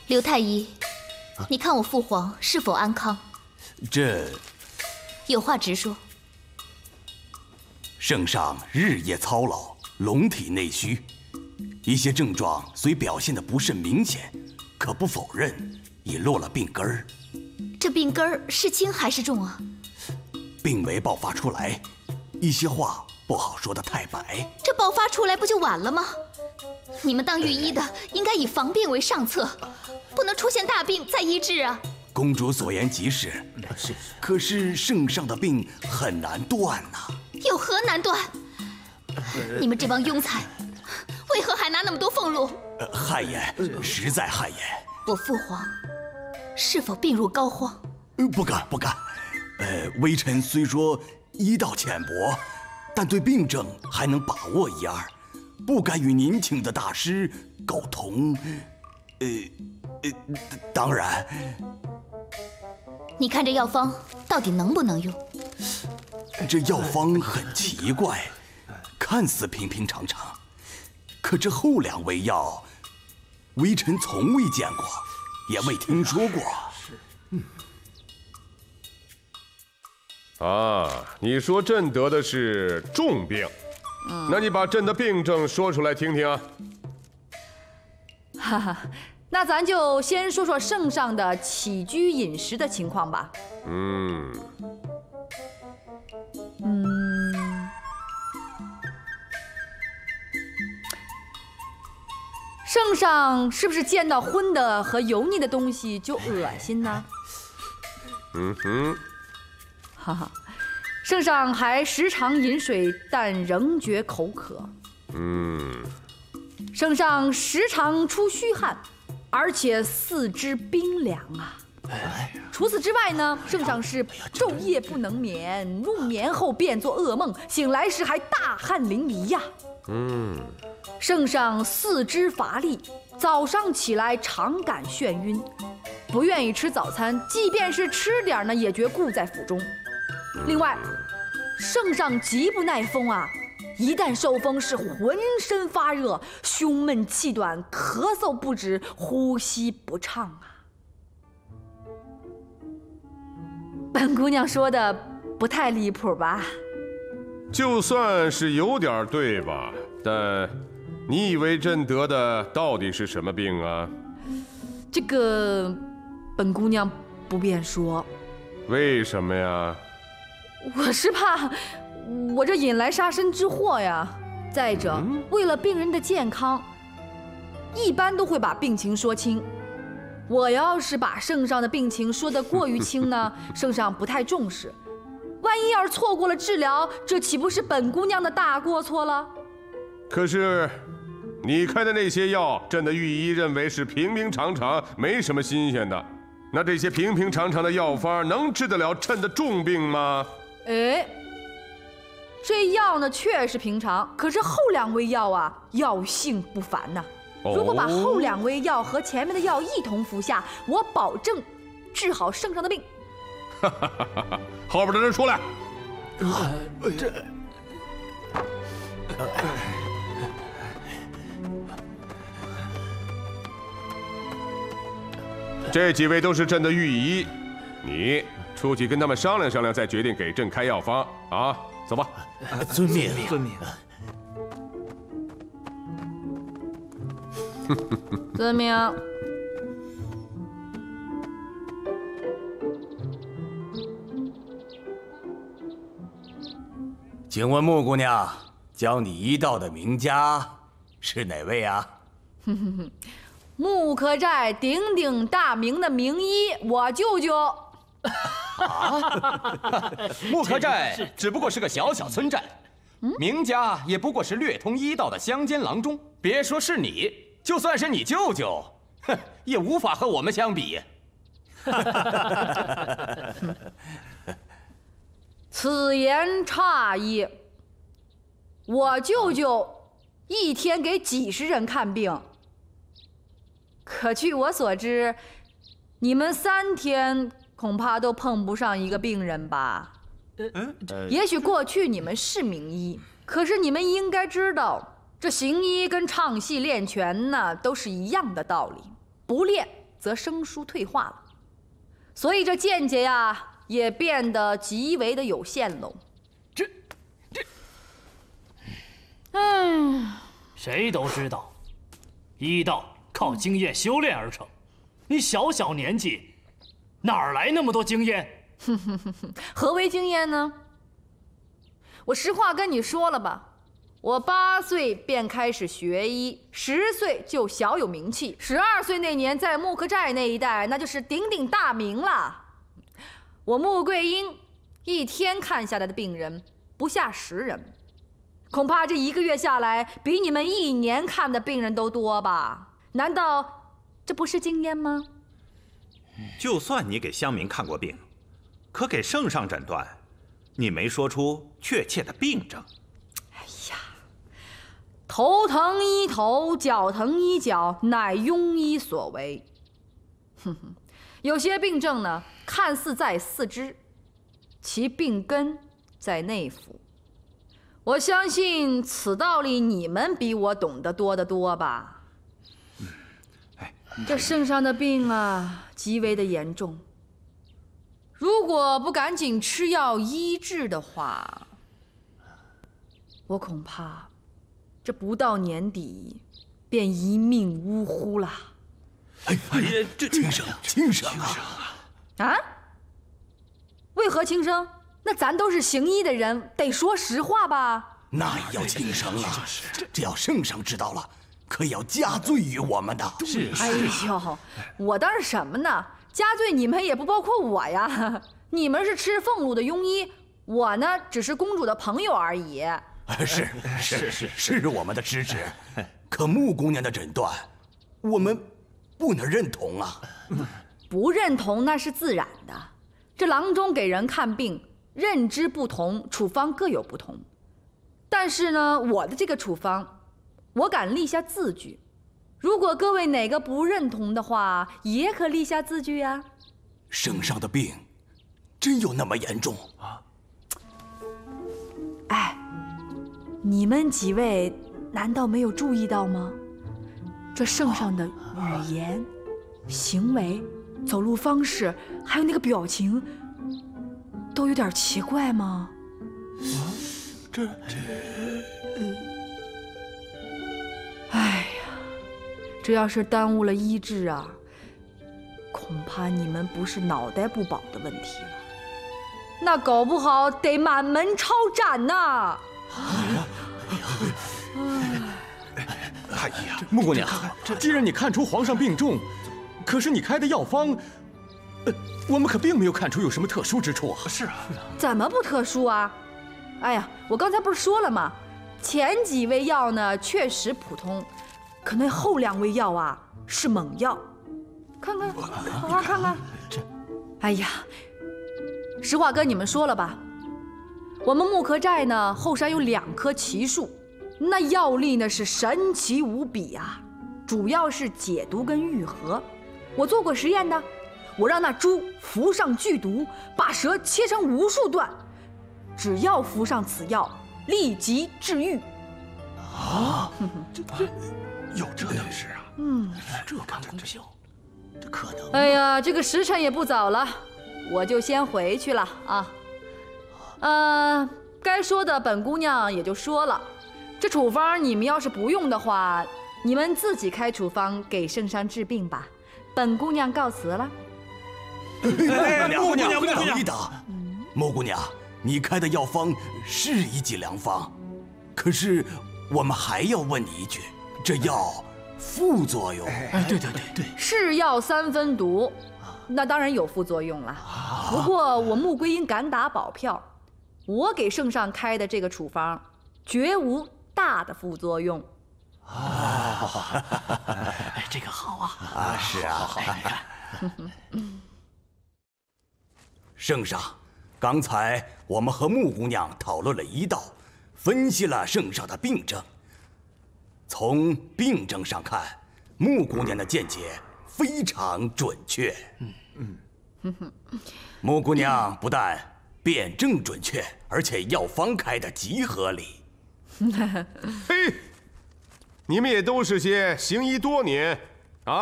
刘太医，你看我父皇是否安康？ 这有话直说。 圣上日夜操劳，龙体内虚，一些症状虽表现得不甚明显，可不否认已落了病根儿。 这病根儿是轻还是重啊？ 病没爆发出来，一些话不好说得太白。 这爆发出来不就晚了吗？你们当御医的应该以防病为上策，不能出现大病再医治啊。 公主所言极是，可是圣上的病很难断呐。 有何难断？你们这帮庸才，为何还拿那么多俸禄？ 汗颜，实在汗颜。 我父皇是否病入膏肓？ 不敢不敢。微臣虽说医道浅薄，但对病症还能把握一二，不敢与您请的大师苟同。当然。 你看这药方到底能不能用？ 这药方很奇怪，看似平平常常，可这后两味药，微臣从未见过，也未听说过。 你说朕得的是重病，那你把朕的病症说出来听听啊。 哈哈，那咱就先说说圣上的起居饮食的情况吧。圣上是不是见到荤的和油腻的东西就恶心呢？哈哈，圣上还时常饮水，但仍觉口渴。圣上时常出虚汗，而且四肢冰凉啊。除此之外呢，圣上是昼夜不能眠，入眠后便做噩梦，醒来时还大汗淋漓呀。圣上四肢乏力，早上起来常感眩晕，不愿意吃早餐，即便是吃点呢，也觉固在腹中。另外，圣上极不耐风啊，一旦受风是浑身发热，胸闷气短，咳嗽不止，呼吸不畅啊。本姑娘说的不太离谱吧？ 就算是有点对吧，但你以为朕得的到底是什么病啊？ 这个，本姑娘不便说。 为什么呀？ 我是怕我这引来杀身之祸呀。再者，为了病人的健康，一般都会把病情说清。我要是把圣上的病情说得过于轻呢，圣上不太重视，万一要是错过了治疗，这岂不是本姑娘的大过错了？ 可是，你开的那些药，朕的御医认为是平平常常，没什么新鲜的。那这些平平常常的药方，能治得了朕的重病吗？ 这药呢确实平常，可是后两味药啊，药性不凡呐。如果把后两味药和前面的药一同服下，我保证治好圣上的病。 后边的人出来。这几位都是朕的御医，你出去跟他们商量商量，再决定给朕开药方啊！走吧。 遵命，遵命。 遵命。 请问穆姑娘，教你医道的名家是哪位啊？ 木柯寨鼎鼎大名的名医，我舅舅。 木柯寨只不过是个小小村寨，名家也不过是略通医道的乡间郎中。别说是你，就算是你舅舅，也无法和我们相比。 此言差矣。我舅舅一天给几十人看病，可据我所知，你们3天恐怕都碰不上一个病人吧？也许过去你们是名医，可是你们应该知道，这行医跟唱戏练拳呢，都是一样的道理。不练则生疏退化了，所以这见解呀也变得极为的有限喽。 谁都知道，医道靠经验修炼而成。你小小年纪，哪儿来那么多经验？ 何为经验呢？我实话跟你说了吧，我8岁便开始学医，10岁就小有名气，12岁那年在木刻寨那一带，那就是鼎鼎大名了。我穆桂英一天看下来的病人不下10人，恐怕这1个月下来，比你们1年看的病人都多吧？难道这不是经验吗？ 就算你给乡民看过病，可给圣上诊断，你没说出确切的病症。 哎呀，头疼医头，脚疼医脚，乃庸医所为。有些病症呢，看似在四肢，其病根在内腑。我相信此道理你们比我懂得多得多吧？这圣上的病啊，极为的严重。如果不赶紧吃药医治的话，我恐怕这不到年底便一命呜呼了。 哎呀，这轻生啊！ 啊？为何轻生？那咱都是行医的人，得说实话吧？ 那也要轻生啊！这要圣上知道了，可要加罪于我们的。 是。 哎呦，我当是什么呢？加罪你们也不包括我呀。你们是吃俸禄的庸医，我呢只是公主的朋友而已。 是我们的失职，可穆姑娘的诊断，我们不能认同啊。 不认同那是自然的。这郎中给人看病，认知不同，处方各有不同。但是呢，我的这个处方，我敢立下字据。如果各位哪个不认同的话，也可立下字据呀。 圣上的病，真有那么严重啊？ 哎，你们几位难道没有注意到吗？这圣上的语言、行为、走路方式，还有那个表情，都有点奇怪吗？哎呀，这要是耽误了医治啊，恐怕你们不是脑袋不保的问题了，那搞不好得满门抄斩呐！ 哎呀，穆姑娘，既然你看出皇上病重，可是你开的药方，我们可并没有看出有什么特殊之处啊。 是啊， 怎么不特殊啊？哎呀，我刚才不是说了吗？前几味药呢确实普通，可那后2味药啊是猛药。看看，好好看看。哎呀，实话跟你们说了吧，我们木刻寨呢后山有2棵奇树，那药力呢是神奇无比啊，主要是解毒跟愈合。我做过实验的，我让那猪服上剧毒，把蛇切成无数段，只要服上此药，立即治愈。 啊，这有这样事啊？ 这般功效， 这可能。 哎呀，这个时辰也不早了，我就先回去了啊。该说的本姑娘也就说了，这处方你们要是不用的话，你们自己开处方给圣上治病吧。本姑娘告辞了。 穆姑娘，等等，穆姑娘，你开的药方是一剂良方，可是我们还要问你一句，这药副作用？ 对， 是药3分毒，那当然有副作用了。不过我穆桂英敢打保票，我给圣上开的这个处方，绝无大的副作用。 这个好啊！ 是啊。圣上，刚才我们和穆姑娘讨论了医道，分析了圣上的病症。从病症上看，穆姑娘的见解非常准确。穆姑娘不但辨证准确，而且药方开得极合理。 嘿，你们也都是些行医多年、